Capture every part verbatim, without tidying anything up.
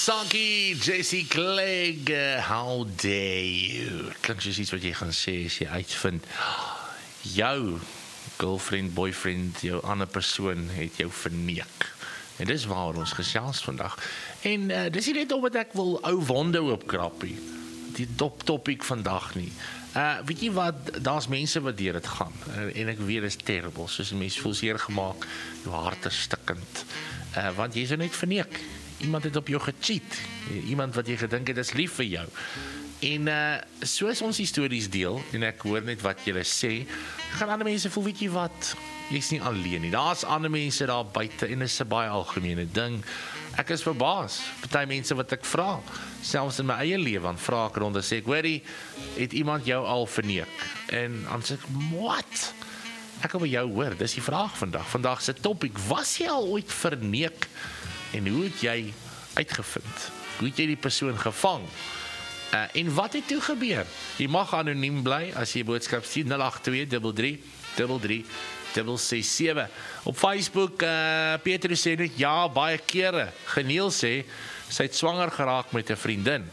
Sanky, J C Clegg, uh, how dare you? Klink soos iets wat jy gaan sê as jy uitvind jou girlfriend, boyfriend, jou ander persoon het jou verneek. En dis waar ons gesels vandag. En uh, dis nie net omdat ek wil ou wonde oopkrapie, die top topic vandag nie. Uh, weet jy wat, daar's mense wat deur dit gaan, uh, en ek weet dit is terrible, soos mense voel seer gemaak, jou hart is stikkend, uh, want jy is net verneek. Iemand het op jou gecheat, iemand wat jy gedink het is lief vir jou. En uh, soos ons die stories deel, en ek hoor net wat julle sê, gaan ander mense voel, weet jy wat, jy is nie alleen nie. Daar's ander mense daar buite, en dit is 'n baie algemene ding. Ek is verbaas, party mense wat ek vra, selfs in my eie lewe, dan vra ek rond en sê ek, hoorie, het iemand jou al verneek? En dan sê ek, wat? Ek wil by jou hoor, dis die vraag vandag. Vandag se topic, was jy al ooit verneek? En hoe het jy uitgevind? Hoe het jy die persoon gevang? Uh, en wat het toe gebeur? Jy mag anoniem bly as jy boodskap stuur nul agt twee drie drie drie drie ses ses sewe. Op Facebook, uh, Peter sê net, ja, baie kere. Geneel sê, sy het swanger geraak met 'n vriendin.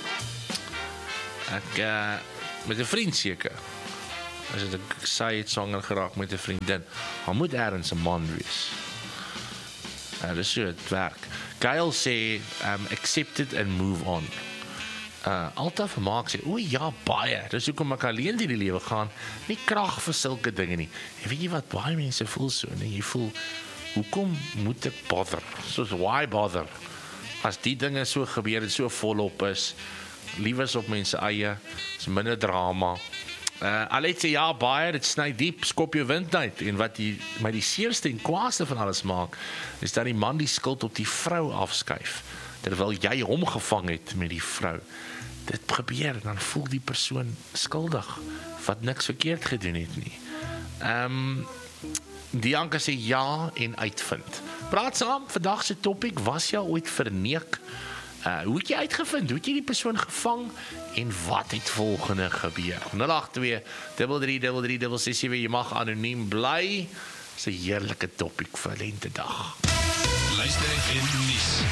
Ek, uh, met 'n vriend seker. As ek sy het swanger geraak met 'n vriendin, dan moet ergens 'n man wees. Uh, dis so het werk. Gail sê, um, accept it and move on. Uh, Alta vermaak sê, o ja, baie, dis hoekom ek alleen die lewe gaan, nie krag vir sulke dinge nie. En weet jy wat, baie mense voel so, nee, jy voel, hoekom moet ek bother? Soos, why bother? As die dinge so gebeur en so volop is, liefes op mense eie, is minder drama. Uh, Alet sê, ja, baie, dit sny diep, skop jou wind uit, en wat die, my die seerste en kwaadste van alles maak, is dat die man die skuld op die vrou afskuif, terwyl jy hom gevang het met die vrou. Dit gebeur, dan voel die persoon skuldig, wat niks verkeerd gedoen het nie. Um, Dianka sê ja en uitvind. Praat saam, vandag se topic, was jy ooit verneek? Uh, hoe het jy uitgevind? Hoe het jy die persoon gevang? En wat het volgende gebeur? nul agt twee drie drie drie drie ses ses sewe, jy mag anoniem bly. Dis 'n heerlike topic vir lentedag. Luister in nuus.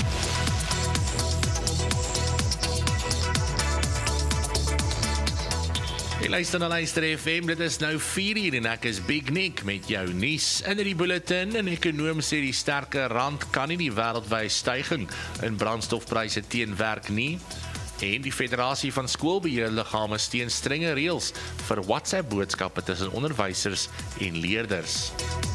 Jy luister na Luister F M, dit is nou vier uur en ek is Big Nick met jou nuus. In die bulletin, 'n ekonoom sê die sterke rand kan nie die wêreldwye stygings in brandstofpryse teenwerk nie. En die Federasie van Skoolbeheerliggame steun strenge reëls vir WhatsApp-boodskappe tussen onderwysers en leerders.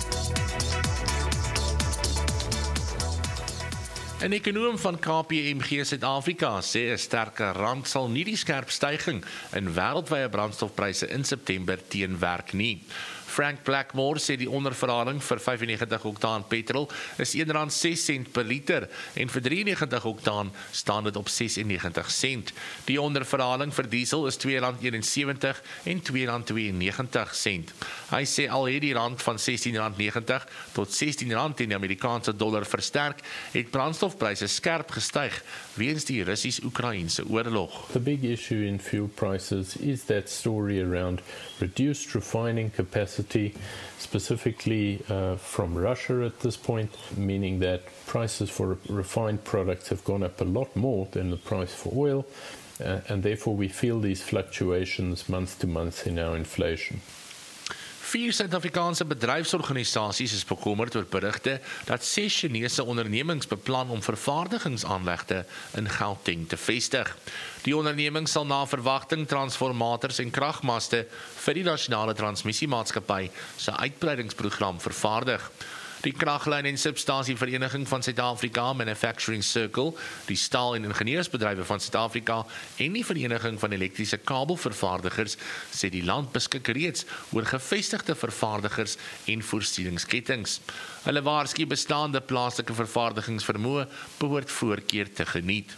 'n Ekonoom van K P M G Suid-Afrika sê 'n sterker rand sal nie die skerp stygings in wêreldwye brandstofpryse in September teenwerk nie. Frank Blackmore sê die onderverhaling vir vyfennegentig oktaan petrol is een rand ses sent per liter en vir drieënnegentig oktaan staan dit op sesennegentig sent. Die onderverhaling vir diesel is twee rand eenensewentig en twee rand tweeënnegentig sent. Hy sê al het die rand van sestien rand negentig tot sestien rand teen die Amerikaanse dollar versterk, het brandstofpryse skerp gestyg weens die Russies-Oekraïense oorlog. The big issue in fuel prices is that story around reduced refining capacity, specifically uh, from Russia at this point, meaning that prices for refined products have gone up a lot more than the price for oil, uh, and therefore we feel these fluctuations month to month in our inflation. Vier Suid-Afrikaanse bedryfsorganisasies is bekommerd oor berigte dat ses Chinese ondernemings beplan om vervaardigingsaanlegte in Gauteng te vestig. Die onderneming sal na verwagting transformators en kragmaste vir die nasionale transmissiemaatskappy se uitbreidingsprogram vervaardig. Die Kraglyn en Substansievereniging van Suid-Afrika, Manufacturing Circle, die staal- en ingenieursbedrywe van Suid-Afrika en die Vereniging van Elektriese Kabelvervaardigers sê die land beskik reeds oor gevestigde vervaardigers en voorsieningskettings. Hulle waarsku bestaande plaaslike vervaardigingsvermoë behoort voorkeur te geniet.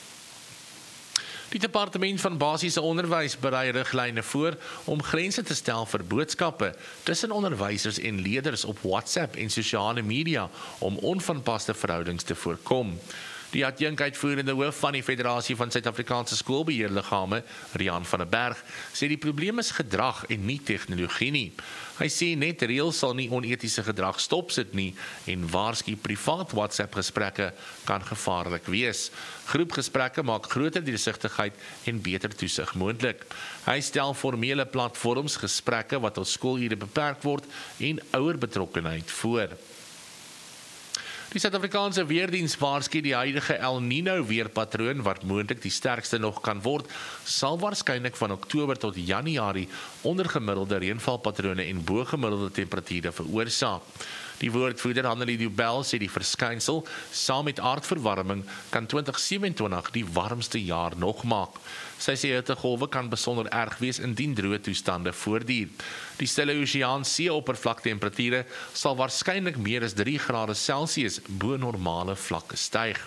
Die Departement van Basiese Onderwys berei riglyne voor om grense te stel vir boodskappe tussen onderwysers en leerders op WhatsApp en sosiale media om onvanpaste verhoudings te voorkom. Die adjunkuitvoerende hoof van die Federasie van Suid-Afrikaanse Skoolbeheerliggame, Rian van der Berg, sê die probleem is gedrag en nie tegnologie nie. Hy sê net reëls sal nie onetiese gedrag stopsit nie en waarsku privaat WhatsApp-gesprekke kan gevaarlik wees. Groepgesprekke maak groter deursigtigheid en beter toesig moontlik. Hy stel formele platforms, gesprekke wat tot skoolure beperk word en ouerbetrokkenheid voor. Die Suid-Afrikaanse Weerdiens waarsku die huidige El Nino weerpatroon wat moontlik die sterkste nog kan word, sal waarskynlik van Oktober tot Januarie ondergemiddelde reënvalpatrone en bogemiddelde temperature veroorsaak. Die woordvoerder Hannelie Dubel sê die verskynsel, saam met aardverwarming, kan twintig sewenentwintig die warmste jaar nog maak. Sy sê hittegolwe kan besonder erg wees indien droë toestande voortduur. Die Stille Oseaan see-oppervlaktemperature sal waarskynlik meer as drie grade Celsius bo normale vlakke styg.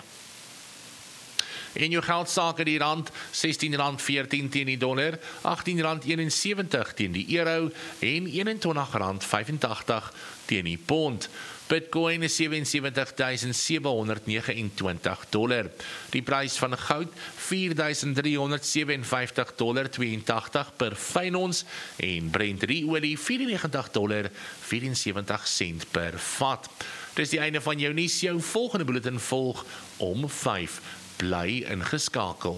En jou geldsake die rand, sestien rand veertien teen die dollar, agttien rand eenensewentig teen die euro en eenentwintig rand vyfentagtig teen die pond. Bitcoin is sewe en sewentig tuisend sewe honderd vyf en negentig dollar. Die prys van goud, vier duisend drie honderd vyf sewe vyf dollar tweeëntagtig per fyn ons en Brent olie vyf negentig dollar vierentsewentig sent per vat. Dis die einde van jou nuus, jou volgende bulletin volg om vyf. Bly ingeskakel.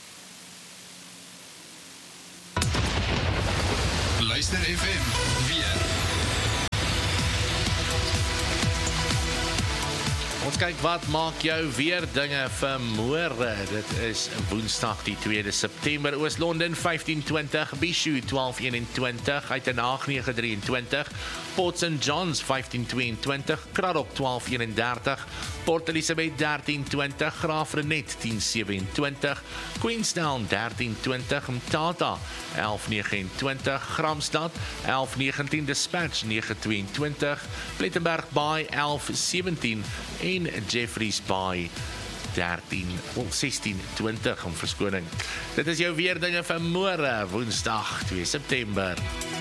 Luister F M weer. Ons kyk wat maak jou weer dinge vir môre. Dit is Woensdag die tweede September. Oos-London vyftien twintig, Bishu twaalf eenentwintig, Uitenhaag nege drieëntwintig, Port Saint John's vyftien tweeëntwintig, Kraddock twaalf eenendertig, Port Elizabeth dertien twintig, Graafrenet tien sewenentwintig, Queenstown dertien twintig, Mthatha elf negenentwintig, Gramstad elf negentien, Dispatch nege tweeëntwintig, Plettenberg Bay elf sewentien en Jeffreys Bay dertien, sestien twintig om verskoning. Dit is jou weerdinge vir môre, Woensdag twee September.